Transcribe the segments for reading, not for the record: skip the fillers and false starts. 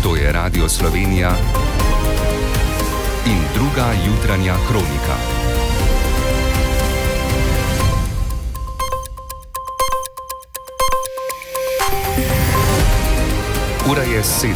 To je Radio Slovenija in druga jutranja kronika. Ura je 7.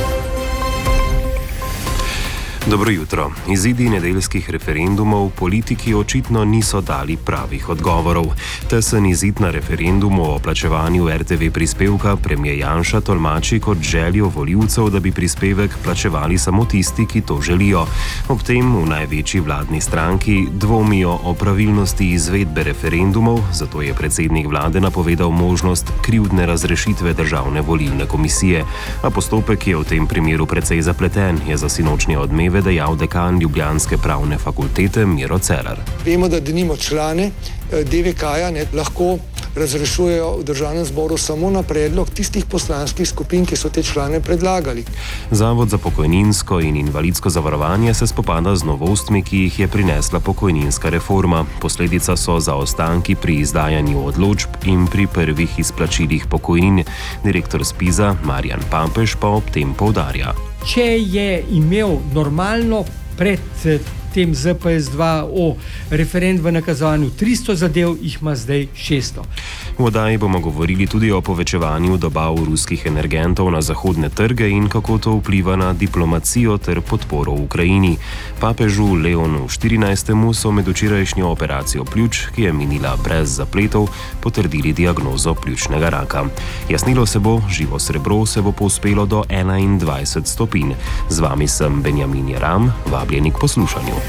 Dobro jutro. Izidi nedeljskih referendumov politiki očitno niso dali pravih odgovorov. Tesen izid na referendumu o plačevanju RTV prispevka premijer Janša tolmači kot željo volivcev, da bi prispevek plačevali samo tisti, ki to želijo. Ob tem v največji vladni stranki dvomijo o pravilnosti izvedbe referendumov, zato je predsednik vlade napovedal možnost krivdne razrešitve Državne volilne komisije. A postopek je v tem primeru precej zapleten, je za sinočnji Odmeve dejal dekan ljubljanske pravne fakultete Miro Cerar. Vemo, da denimo člane DVK-ja lahko razrešujejo v Državnem zboru samo na predlog tistih poslanskih skupin, ki so te člane predlagali. Zavod za pokojninsko in invalidsko zavarovanje se spopada z novostmi, ki jih je prinesla pokojninska reforma. Posledica so zaostanki pri izdajanju odločb in pri prvih izplačilih pokojnin. Direktor ZPIZ-a Marjan Papež pa ob tem poudarja. Če je imel normalno pred tem ZPS-2 o referendum v nakazovanju 300 zadev, jih ima zdaj 600. V oddaji bomo govorili tudi o povečevanju dobav ruskih energentov na zahodne trge in kako to vpliva na diplomacijo ter podporo v Ukrajini. Papežu Leonu XIV. So med včerajšnjo operacijo pljuč, ki je minila brez zapletov, potrdili diagnozo pljučnega raka. Jasnilo se bo, živo srebro se bo povzpelo do 21 stopinj. Z vami sem Benjamin Jeram, vabljeni k poslušanju.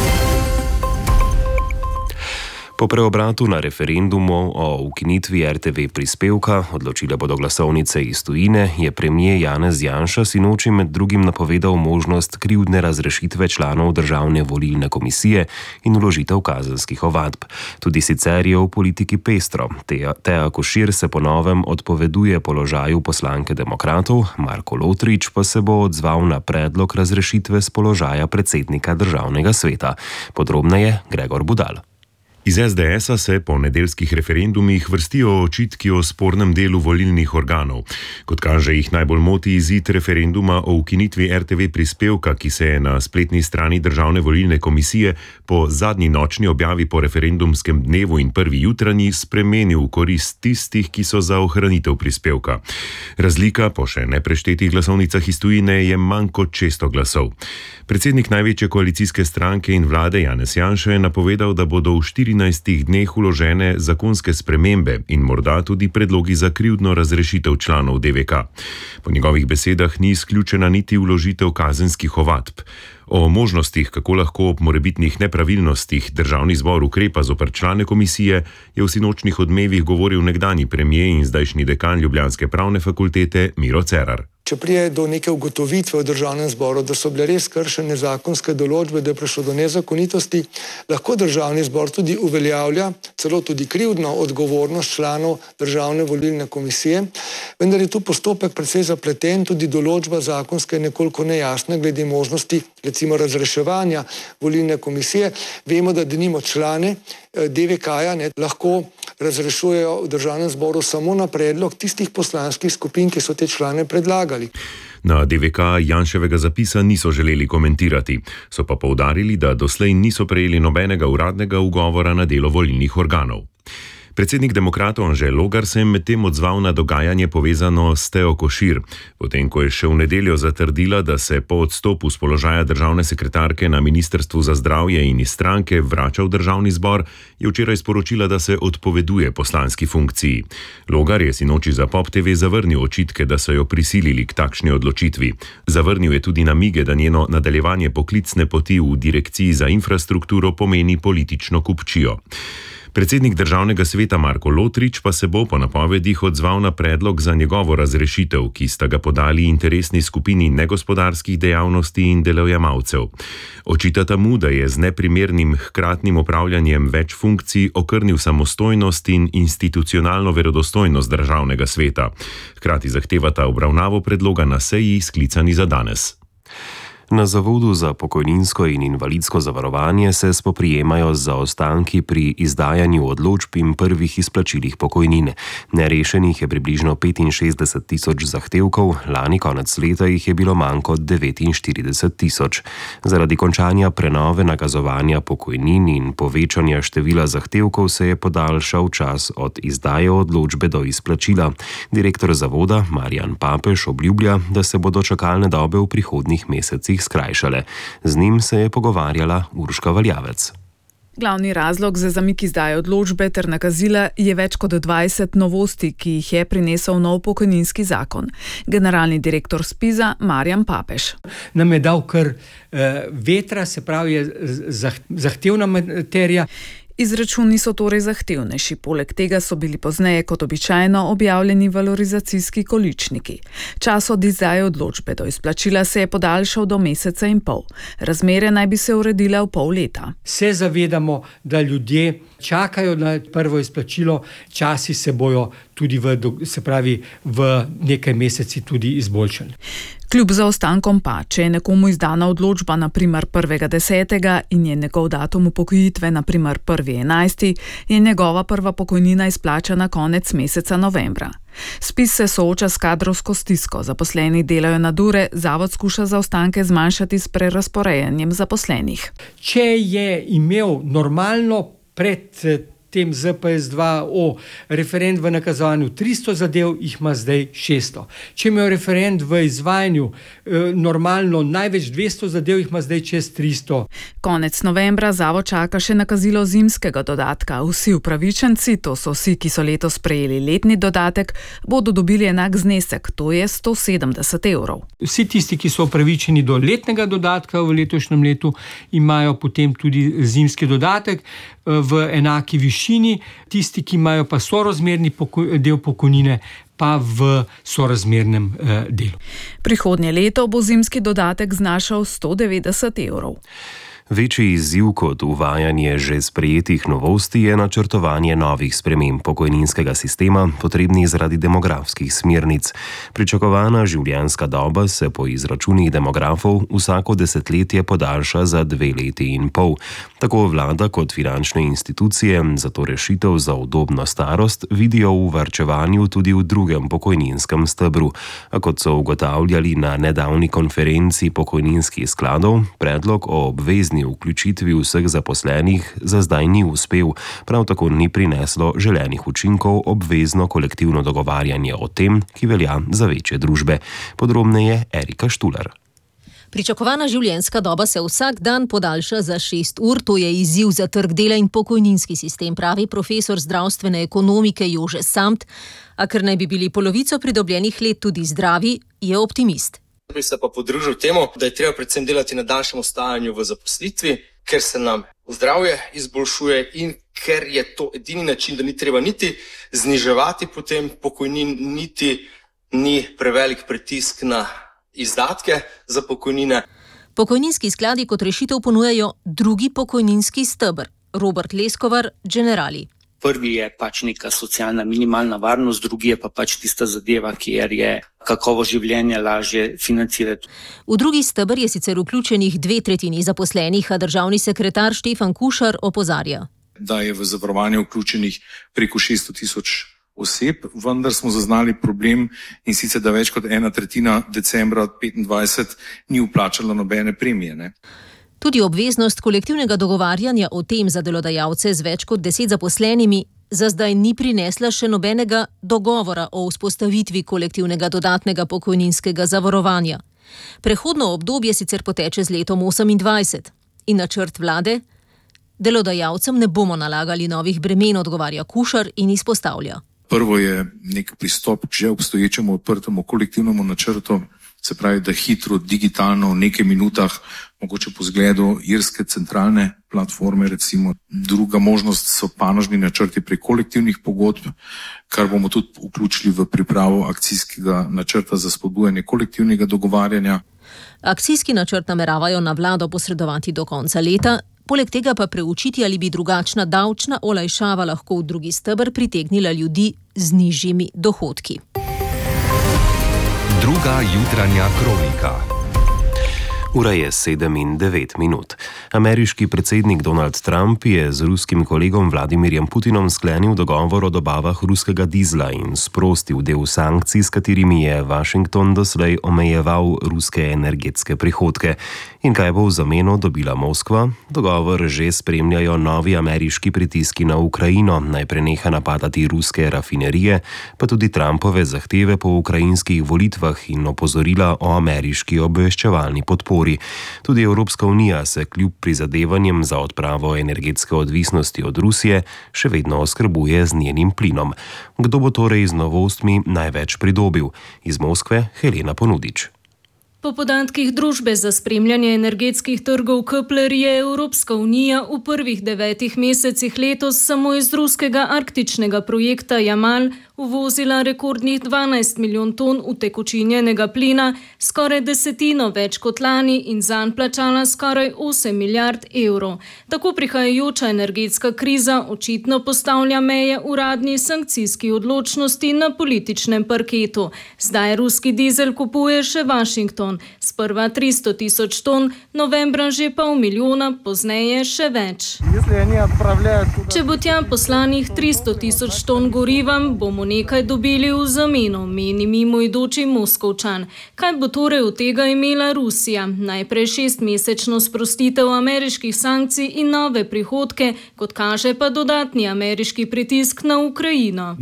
Po preobratu na referendumu o ukinitvi RTV prispevka, odločile bodo glasovnice iz tujine, je premijer Janez Janša sinoči med drugim napovedal možnost krivdne razrešitve članov Državne volilne komisije in vložitev kazenskih ovadb. Tudi sicer je v politiki pestro. Teja Košir se po novem odpoveduje položaju poslanke demokratov, Marko Lotrič pa se bo odzval na predlog razrešitve z položaja predsednika Državnega sveta. Podrobneje Gregor Budal. Iz SDS-a se po nedeljskih referendumih vrstijo očitki o spornem delu volilnih organov. Kot kaže, jih najbolj moti izid referenduma o ukinitvi RTV prispevka, ki se je na spletni strani Državne volilne komisije po zadnji nočni objavi po referendumskem dnevu in prvi jutranji spremenil v korist tistih, ki so za ohranitev prispevka. Razlika po še nepreštetih glasovnicah iz tujine je manj kot 600 glasov. Predsednik največje koalicijske stranke in vlade Janez Janša je napovedal, da bodo v 14 dneh vložene zakonske spremembe in morda tudi predlogi za krivdno razrešitev članov DVK. Po njegovih besedah ni izključena niti vložitev kazenskih ovadb. O možnostih, kako lahko ob morebitnih nepravilnostih Državni zbor ukrepa zoper člane komisije, je v sinočnih Odmevih govoril nekdanji premijer in zdajšnji dekan ljubljanske pravne fakultete Miro Cerar. Če prije do neke ugotovitve v Državnem zboru, da so bile res kršene zakonske določbe, da je prišlo do nezakonitosti, lahko Državni zbor tudi uveljavlja, celo tudi krivdno odgovornost članov Državne volilne komisije, vendar je tu postopek precej zapleten, tudi določba zakonska je nekoliko nejasna glede možnosti recimo razreševanja volilne komisije. Vemo, da denimo člane DVK-ja lahko razrešujejo v Državnem zboru samo na predlog tistih poslanskih skupin, ki so te člane predlagali. Na DVK Janševega zapisa niso želeli komentirati, so pa poudarili, da doslej niso prejeli nobenega uradnega ugovora na delo volilnih organov. Predsednik demokratov Anže Logar se je medtem odzval na dogajanje povezano s Tejo Košir. Potem, ko je še v nedeljo zatrdila, da se po odstopu z položaja državne sekretarke na Ministrstvu za zdravje in iz stranke vrača v Državni zbor, je včeraj sporočila, da se odpoveduje poslanski funkciji. Logar je sinoči za Pop TV zavrnil očitke, da so jo prisilili k takšni odločitvi. Zavrnil je tudi namige, da njeno nadaljevanje poklicne poti v Direkciji za infrastrukturo pomeni politično kupčijo. Predsednik Državnega sveta Marko Lotrič pa se bo po napovedih odzval na predlog za njegovo razrešitev, ki sta ga podali interesni skupini negospodarskih dejavnosti in delojemalcev. Očitata mu, da je z neprimernim hkratnim opravljanjem več funkcij okrnil samostojnost in institucionalno verodostojnost Državnega sveta. Hkrati zahtevata obravnavo predloga na seji, sklicani za danes. Na Zavodu za pokojninsko in invalidsko zavarovanje se spoprijemajo z zaostanki pri izdajanju odločb in prvih izplačilih pokojnin. Nerešenih je približno 65 tisoč zahtevkov, lani konec leta jih je bilo manj kot 49 tisoč. Zaradi končanja prenove nakazovanja pokojnin in povečanja števila zahtevkov se je podaljšal čas od izdaje odločbe do izplačila. Direktor zavoda Marjan Papež obljublja, da se bodo čakalne dobe v prihodnjih mesecih skrajšale. Z njim se je pogovarjala Urška Valjavec. Glavni razlog za zamik izdaje odločbe ter nakazila je več kot 20 novosti, ki jih je prinesel nov pokojninski zakon. Generalni direktor SPIZ-a Marjan Papež. Nam je dal kar vetra, se pravi je zahtevna materija. Izračuni so torej zahtevnejši, poleg tega so bili pozneje kot običajno objavljeni valorizacijski količniki. Čas od izdaje odločbe do izplačila se je podaljšal do meseca in pol. Razmere naj bi se uredile v pol leta. Se zavedamo, da ljudje čakajo na prvo izplačilo, časi se bojo tudi v nekaj meseci tudi izboljšali. Kljub zaostankom pa, če je nekomu izdana odločba na primer 1.10. in je njegov datum upokojitve na primer 1.11., je njegova prva pokojnina izplačana konec meseca novembra. SPIZ se sooča s kadrovsko stisko, zaposleni delajo nadure, zavod skuša zaostanke zmanjšati s prerazporejanjem zaposlenih. Če je imel normalno pred tem ZPS-2 o referend v nakazovanju 300 zadev, jih ima zdaj 600. Če imel referend v izvajanju normalno največ 200 zadev, jih ima zdaj čez 300. Konec novembra zavod čaka še nakazilo zimskega dodatka. Vsi upravičenci, to so vsi, ki so letos prejeli letni dodatek, bodo dobili enak znesek, to je 170 evrov. Vsi tisti, ki so upravičeni do letnega dodatka v letošnjem letu, imajo potem tudi zimski dodatek v enaki višini, tisti, ki imajo pa sorazmerni del pokojnine, pa v sorazmernem delu. Prihodnje leto bo zimski dodatek znašal 190 evrov. Večji izziv kot uvajanje že sprejetih novosti je načrtovanje novih sprememb pokojninskega sistema, potrebnih zaradi demografskih smernic. Pričakovana življenjska doba se po izračunih demografov vsako desetletje podaljša za 2 leti in pol. Tako vlada kot finančne institucije zato rešitev za udobno starost vidijo v varčevanju tudi v drugem pokojninskem stebru. A kot so ugotavljali na nedavni konferenci pokojninskih skladov, predlog o obvezni vključitvi vseh zaposlenih za zdaj ni uspel, prav tako ni prineslo želenih učinkov obvezno kolektivno dogovarjanje o tem, ki velja za večje družbe. Podrobneje Erika Štular. Pričakovana življenjska doba se vsak dan podaljša za 6 ur, to je izziv za trg dela in pokojninski sistem, pravi profesor zdravstvene ekonomike Jože Samt, a ker naj bi bili polovico pridobljenih let tudi zdravi, je optimist. Bi se pa podružil temu, da je treba predvsem delati na daljšem ostajanju v zaposlitvi, ker se nam zdravje izboljšuje in ker je to edini način, da ni treba niti zniževati potem pokojnin, niti ni prevelik pritisk na izdatke za pokojnine. Pokojninski skladi kot rešitev ponujajo drugi pokojninski steber. Robert Leskovar, Generali. Prvi je neka socialna minimalna varnost, drugi je pa tista zadeva, kjer je kakovost življenja lažje financirati. V drugi steber je sicer vključenih 2/3 zaposlenih, a državni sekretar Štefan Kušar opozarja. Da je v zavarovanje vključenih preko 600 tisoč oseb, vendar smo zaznali problem in sicer, da več kot 1/3 decembra 2025 ni vplačala nobene premije. Ne? Tudi obveznost kolektivnega dogovarjanja o tem za delodajalce z več kot 10 zaposlenimi za zdaj ni prinesla še nobenega dogovora o vzpostavitvi kolektivnega dodatnega pokojninskega zavarovanja. Prehodno obdobje sicer poteče z letom 2028 in načrt vlade: delodajalcem ne bomo nalagali novih bremen, odgovarja Kušar in izpostavlja. Prvo je nek pristop k že obstoječemu odprtemu kolektivnemu načrtu, se pravi, da hitro, digitalno, v nekaj minutah, mogoče po zgledu irske centralne platforme, recimo. Druga možnost so panožni načrti prek kolektivnih pogodb, kar bomo tudi vključili v pripravo akcijskega načrta za spodbujanje kolektivnega dogovarjanja. Akcijski načrt nameravajo na vlado posredovati do konca leta, poleg tega pa preučiti, ali bi drugačna davčna olajšava lahko v drugi steber pritegnila ljudi z nižjimi dohodki. Druga jutranja kronika. Ura je 7:09. Ameriški predsednik Donald Trump je z ruskim kolegom Vladimirjem Putinom sklenil dogovor o dobavah ruskega dizla in sprostil del sankcij, s katerimi je Washington doslej omejeval ruske energetske prihodke. In kaj bo v zameno dobila Moskva? Dogovor že spremljajo novi ameriški pritiski na Ukrajino, naj preneha napadati ruske rafinerije, pa tudi Trumpove zahteve po ukrajinskih volitvah in opozorila o ameriški obveščevalni podpori. Tudi Evropska unija se kljub prizadevanjem za odpravo energetske odvisnosti od Rusije še vedno oskrbuje z njenim plinom. Kdo bo torej z novostmi največ pridobil? Iz Moskve Helena Ponudič. Po podatkih družbe za spremljanje energetskih trgov Kepler je Evropska unija v prvih 9 mesecih letos samo iz ruskega arktičnega projekta Jamal uvozila rekordnih 12 milijon ton utekočinjenega plina, skoraj desetino več kot lani in zanj plačala skoraj 8 milijard evrov. Tako prihajajoča energetska kriza očitno postavlja meje uradni sankcijski odločnosti na političnem parketu. Zdaj ruski dizel kupuje še Washington. Sprva 300 tisoč ton, novembra že pol milijona, pozneje še več. Če bo tja poslanih 300 tisoč ton goriva, bomo nekaj dobili v zameno, meni mimoidoči Moskovčan. Kaj bo torej od tega imela Rusija? Najprej 6-mesečno sprostitev ameriških sankcij in nove prihodke, kot kaže pa dodatni ameriški pritisk na Ukrajino.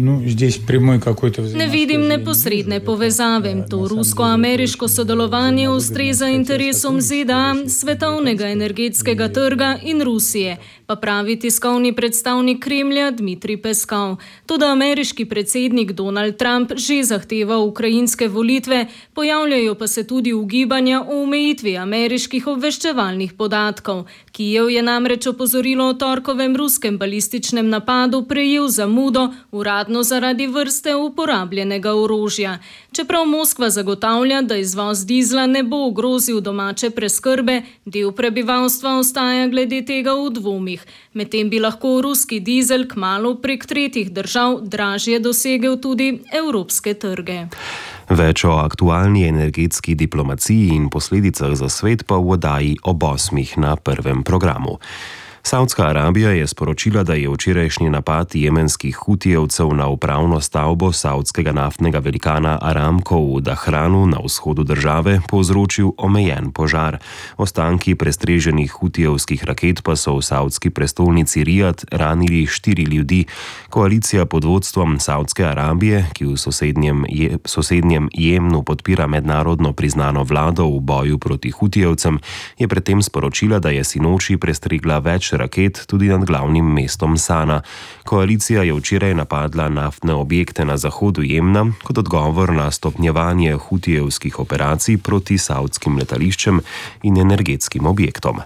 Ne vidim neposredne povezave. To rusko-ameriško sodelovanje ustreza interesom ZDA, svetovnega energetskega trga in Rusije, pa pravi tiskovni predstavnik Kremlja Dmitrij Peskov. Toda ameriški predsednik Donald Trump že zahteva ukrajinske volitve, pojavljajo pa se tudi ugibanja o omejitvi ameriških obveščevalnih podatkov. Kijev je namreč opozorilo o torkovem ruskem balističnem napadu prejel zamudo, uradno zaradi vrste uporabljenega orožja. Čeprav Moskva zagotavlja, da izvoz dizla ne bo ogrozil domače preskrbe, del prebivalstva ostaja glede tega v dvomih. Medtem bi lahko ruski dizel kmalu prek tretjih držav dražje dosegel tudi evropske trge. Več o aktualni energetski diplomaciji in posledicah za svet pa v oddaji ob 8 na prvem programu. Saudska Arabija je sporočila, da je včerajšnji napad jemenskih hutijevcev na upravno stavbo saudskega naftnega velikana Aramco v Dahranu na vzhodu države povzročil omejen požar. Ostanki prestreženih hutijevskih raket pa so v saudski prestolnici Rijad ranili 4 ljudi. Koalicija pod vodstvom Saudske Arabije, ki v sosednjem Jemnu podpira mednarodno priznano vlado v boju proti hutijevcem, je predtem sporočila, da je sinoči prestregla več raket tudi nad glavnim mestom Sana. Koalicija je včeraj napadla naftne objekte na zahodu Jemna kot odgovor na stopnjevanje hutijevskih operacij proti saudskim letališčem in energetskim objektom.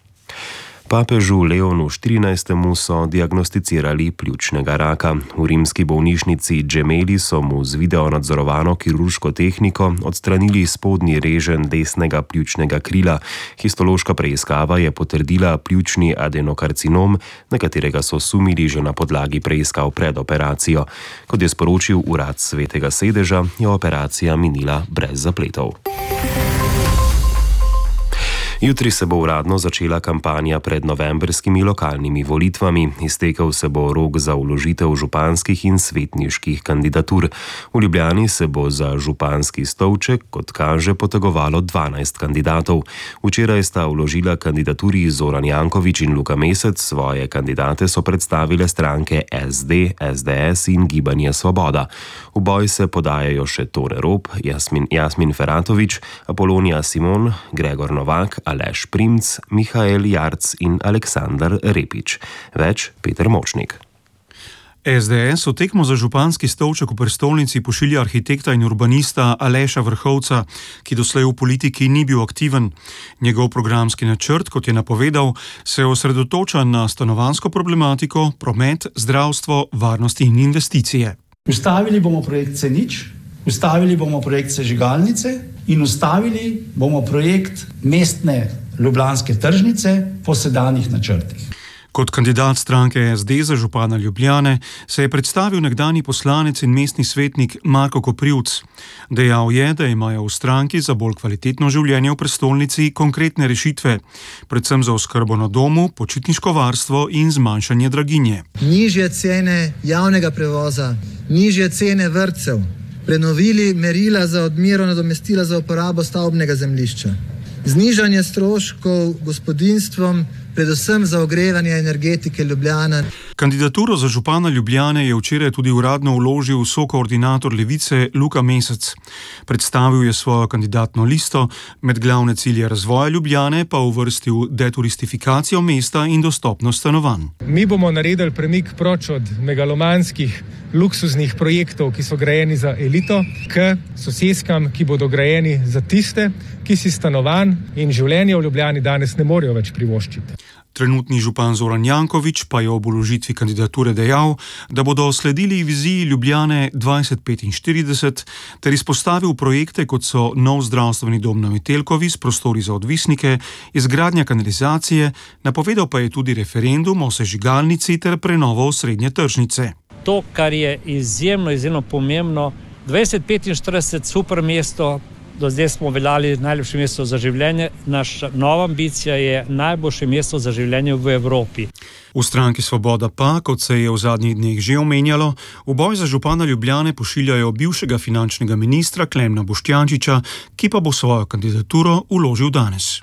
Papežu Leonu XIV. So diagnosticirali pljučnega raka. V rimski bolnišnici Gemelli so mu z video nadzorovano kirurško tehniko odstranili spodnji reženj desnega pljučnega krila. Histološka preiskava je potrdila pljučni adenokarcinom, na katerega so sumili že na podlagi preiskav pred operacijo. Kot je sporočil urad Svetega sedeža, je operacija minila brez zapletov. Jutri se bo uradno začela kampanja pred novembrskimi lokalnimi volitvami. Iztekel se bo rok za vložitev županskih in svetniških kandidatur. V Ljubljani se bo za županski stolček, kot kaže, potegovalo 12 kandidatov. Včeraj sta vložila kandidaturi Zoran Janković in Luka Mesec, svoje kandidate so predstavile stranke SD, SDS in Gibanje Svoboda. V boj se podajajo še Tore Rop, Jasmin Feratović, Apolonija Simon, Gregor Novak, Aleš Primc, Mihael Jarc in Aleksandar Repić. Več Peter Močnik. SDS v tekmo za županski stolček v prestolnici pošilja arhitekta in urbanista Aleša Vrhovca, ki doslej v politiki ni bil aktiven. Njegov programski načrt, kot je napovedal, se osredotoča na stanovanjsko problematiko, promet, zdravstvo, varnost in investicije. Ustavili bomo projekt C0, ustavili bomo projekt sežigalnice in ustavili bomo projekt mestne ljubljanske tržnice po sedanjih načrtih. Kot kandidat stranke SD za župana Ljubljane se je predstavil nekdanji poslanec in mestni svetnik Marko Koprivc. Dejal je, da imajo v stranki za bolj kvalitetno življenje v prestolnici konkretne rešitve, predvsem za oskrbo na domu, počitniško varstvo in zmanjšanje draginje. Nižje cene javnega prevoza, nižje cene vrtcev, prenovili merila za odmero nadomestila za uporabo stavbnega zemljišča, znižanje stroškov gospodinjstvom, predvsem za ogrevanje energetike Ljubljana. Kandidaturo za župana Ljubljane je včeraj tudi uradno vložil sokoordinator Levice Luka Mesec. Predstavil je svojo kandidatno listo, med glavne cilje razvoja Ljubljane pa uvrstil deturistifikacijo mesta in dostopnost stanovanj. Mi bomo naredili premik proč od megalomanskih luksuznih projektov, ki so grajeni za elito, k soseskam, ki bodo grajeni za tiste, ki si stanovanj in življenja v Ljubljani danes ne morejo več privoščiti. Trenutni župan Zoran Janković pa je ob vložitvi kandidature dejal, da bodo sledili viziji Ljubljane 2045 ter izpostavil projekte, kot so nov zdravstveni dom na Metelkovi s prostori za odvisnike, izgradnja kanalizacije, napovedal pa je tudi referendum o sežigalnici ter prenovo osrednje tržnice. To, kar je izjemno pomembno, 2045 super mesto, do zdaj smo veljali najlepše mesto za življenje, naša nova ambicija je najboljše mesto za življenje v Evropi. V stranki Svoboda pa, kot se je v zadnjih dneh že omenjalo, v boj za župana Ljubljane pošiljajo bivšega finančnega ministra Klemna Boštjančiča, ki pa bo svojo kandidaturo vložil danes.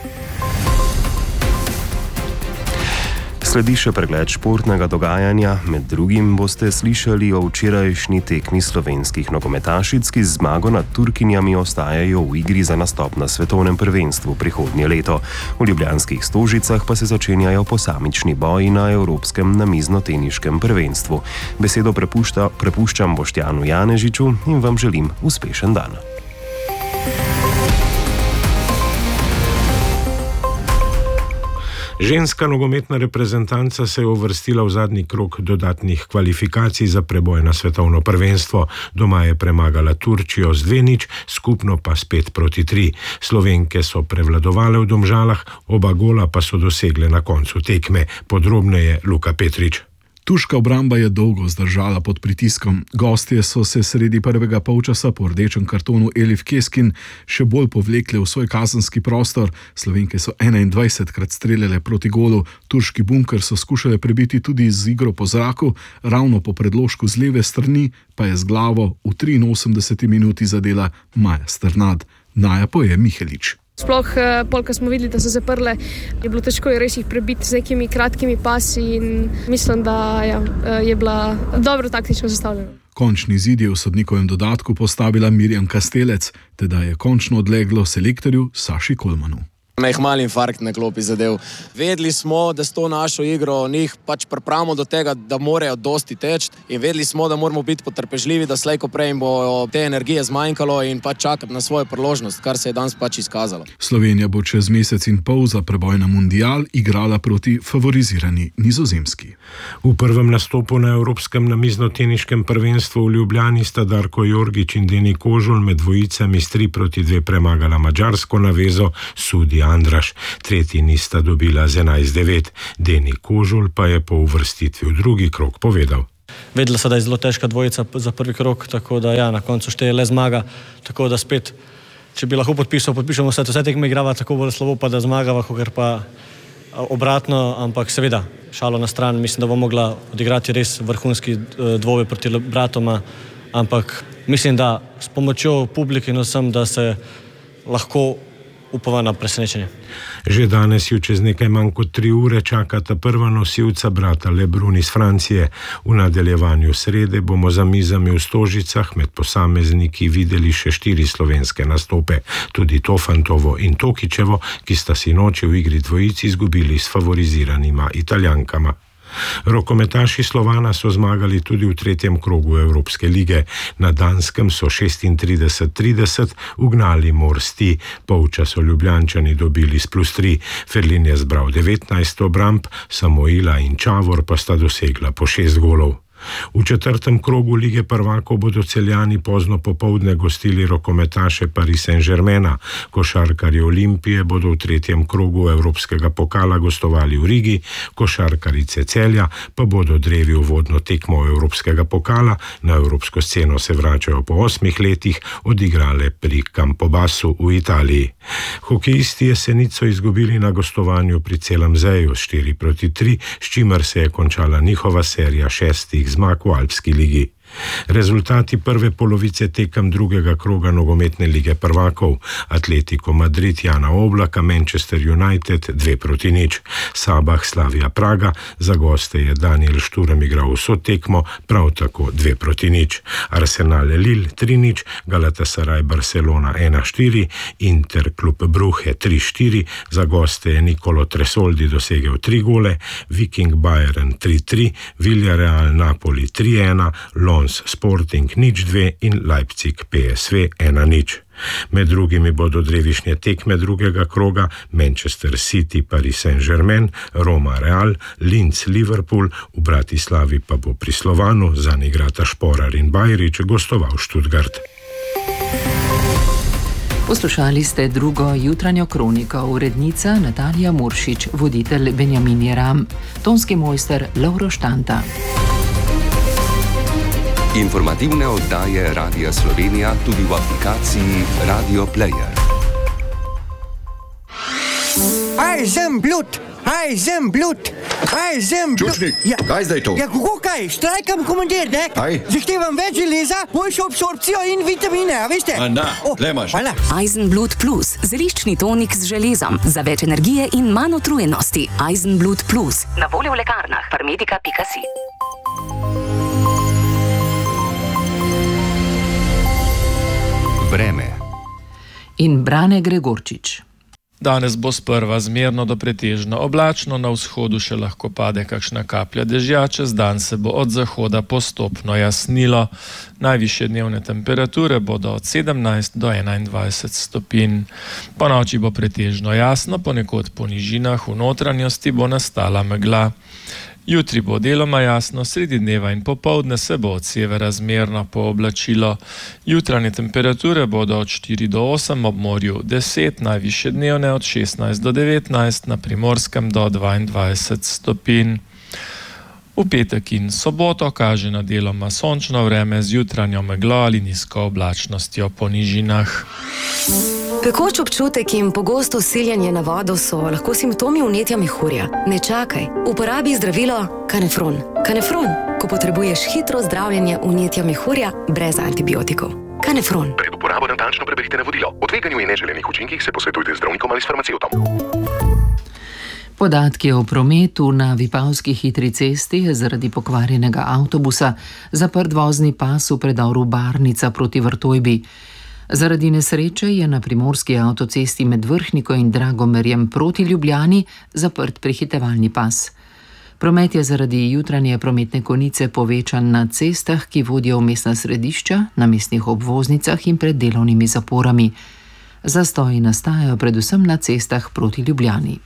Sledi še pregled športnega dogajanja, med drugim boste slišali o včerajšnji tekmi slovenskih nogometašic, ki z zmago nad Turkinjami ostajajo v igri za nastop na svetovnem prvenstvu prihodnje leto. V ljubljanskih Stožicah pa se začenjajo posamični boji na evropskem namiznoteniškem prvenstvu. Besedo prepuščam Boštjanu Janežiču in vam želim uspešen dan. Ženska nogometna reprezentanca se je uvrstila v zadnji krog dodatnih kvalifikacij za preboj na svetovno prvenstvo. Doma je premagala Turčijo z 2:0, skupno pa s 5-3. Slovenke so prevladovale v Domžalah, oba gola pa so dosegle na koncu tekme. Podrobneje Luka Petrič. Turška obramba je dolgo zdržala pod pritiskom. Gostje so se sredi prvega polčasa po rdečem kartonu Elif Keskin še bolj povlekle v svoj kazenski prostor. Slovenke so 21krat streljale proti golu, turški bunker so skušale prebiti tudi z igro po zraku, ravno po predložku z leve strani pa je z glavo v 83 minuti zadela Maja Strnad. Naja poje Mihelič. Sploh, ko smo videli, da so zaprle, je bilo težko res jih prebiti z nekimi kratkimi pasi in mislim, da je bila dobro taktično zastavljena. Končni zid je v sodnikovem dodatku postavila Mirjam Kastelec, teda je končno odleglo selektorju Saši Kolmanu. Me jih mal infarkt na klopi zadev. Vedeli smo, da s to našo igro njih pač pripravimo do tega, da morajo dosti teči in vedeli smo, da moramo biti potrpežljivi, da slej ko prej jim bo te energije zmanjkalo in pač čakati na svojo priložnost, kar se je danes pač izkazalo. Slovenija bo čez mesec in pol za preboj na mundial igrala proti favorizirani Nizozemski. V prvem nastopu na evropskem namiznoteniškem prvenstvu v Ljubljani sta Darko Jorgič in Deni Kožul med dvojicami s 3-2 premagala madžarsko navezo Sudi Andraš. Tretji nista dobila z 11-9. Deni Kožul pa je po uvrstitvi v drugi krog povedal. Vedela se, da je zelo težka dvojica za prvi krog, tako da na koncu šteje le zmaga. Tako da spet, če bi lahko podpišemo vse tekme igrava tako bolj slabo, pa da zmagava, ker pa obratno, ampak seveda, šalo na stran, mislim, da bo mogla odigrati res vrhunski dvoboj proti bratoma, ampak mislim, da s pomočjo publike in vsem, da se lahko upava na presenečenje. Že danes ju čez nekaj manj kot 3 ure čakata prva nosilca brata Lebrun iz Francije. V nadaljevanju srede bomo za mizami v Stožicah med posamezniki videli še 4 slovenske nastope. Tudi Tofantovo in Tokičevo, ki sta sinoči v igri dvojici izgubili s favoriziranima Italijankama. Rokometaši Slovana so zmagali tudi v 3. krogu Evropske lige. Na Danskem so 36-30 ugnali Morsti. Polčas so Ljubljančani dobili s +3. Ferlin je zbral 19 obramb, Samoila in Čavor pa sta dosegla po 6 golov. V 4. krogu Lige prvakov bodo Celjani pozno popoldne gostili rokometaše Paris Saint-Germaina. Košarkarji Olimpije bodo v 3. krogu Evropskega pokala gostovali v Rigi, košarkarice Celja pa bodo drevi uvodno tekmo Evropskega pokala, na evropsko sceno se vračajo po 8 letih, odigrale pri Campobasu v Italiji. Hokejisti Jesenic so izgubili na gostovanju pri Celamzeju 4-3, s čimer se je končala njihova serija 6 zmag v Alpski ligi. Rezultati prve polovice tekem 2. kroga nogometne lige prvakov: Atletico Madrid Jana Oblaka, Manchester United 2-0, Sabah Slavia Praga, za goste je Daniel Šturm igral vso tekmo, prav tako 2-0, Arsenal Lille 3-0, Galatasaray Barcelona 1-4, Inter Klub Brugge 3-4, za goste je Nicolo Tresoldi dosegel 3 gole, Viking Bayern 3-3, Villarreal Napoli 3-1, Lons Sporting 0-2 in Leipzig PSV 1-0. Med drugimi bodo drevišnje tekme 2. kroga Manchester City Paris Saint-Germain, Roma Real, Linz Liverpool, v Bratislavi pa bo pri Slovanu zanj igrata Šporar in Bajrić gostoval Stuttgart. Poslušali ste drugo jutranjo kroniko, urednica Natalija Muršič, voditelj Benjamin Jeram, tonski mojster Lovro Štanta. Informativne oddaje Radia Slovenija tudi v aplikaciji Radio Player. Aj, Zemljud! Aj, Zemljud! Aj, Zemljud! Čučnik, kaj zdaj to? Ja, kako kaj? Štrajkam, komandir, ne? Aj. Zahtevam več železa, boljšo absorpcijo in vitamine, a veste? Le imaš. Hvala. Eisenblut Plus, zeliščni tonik z železom, za več energije in manj utrujenosti. Eisenblut Plus, na voljo v lekarnah, parmedika.si. Vreme. In Brane Gregorčič. Danes bo sprva zmerno do pretežno oblačno, na vzhodu še lahko pade kakšna kaplja dežja, čez dan se bo od zahoda postopno jasnilo. Najvišje dnevne temperature bodo od 17 do 21 stopinj. Po noči bo pretežno jasno, ponekod po nižinah v notranjosti bo nastala megla. Jutri bo deloma jasno, sredi dneva in popoldne se bo od severa zmerno pooblačilo. Jutranje temperature bodo od 4 do 8, ob morju 10, najvišje dnevne od 16 do 19, na Primorskem do 22 stopinj. V petek in soboto kaže na deloma sončno vreme z jutranjo meglo ali nizko oblačnostjo po nižinah. Pekoč občutek in pogosto siljenje na vodo so lahko simptomi vnetja mehurja. Ne čakaj, uporabi zdravilo Canefron. Canefron, ko potrebuješ hitro zdravljenje vnetja mehurja brez antibiotikov. Canefron. Pred uporabo natančno preberite navodilo. O tveganju in neželenih učinkih se posvetujte z zdravnikom ali s farmacevtom. Podatki o prometu na Vipavski hitri cesti je zaradi pokvarjenega avtobusa zaprt vozni pas v predoru Barnica proti Vrtojbi. Zaradi nesreče je na primorski avtocesti med Vrhniko in Dragomerjem proti Ljubljani zaprt prehitevalni pas. Promet je zaradi jutranje prometne konice povečan na cestah, ki vodijo v mestna središča, na mestnih obvoznicah in pred delovnimi zaporami. Zastoji nastajajo predvsem na cestah proti Ljubljani.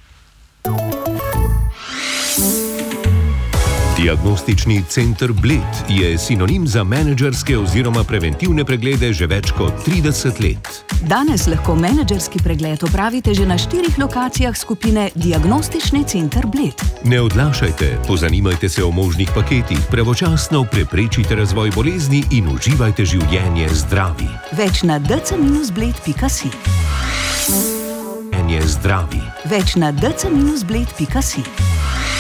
Diagnostični center Bled je sinonim za menedžerske oziroma preventivne preglede že več kot 30 let. Danes lahko menedžerski pregled opravite že na 4 lokacijah skupine Diagnostični center Bled. Ne odlašajte, pozanimajte se o možnih paketih, pravočasno preprečite razvoj bolezni in uživajte življenje zdravi. Več na dc-bled.si. Zdravi. Več na dc-bled.si.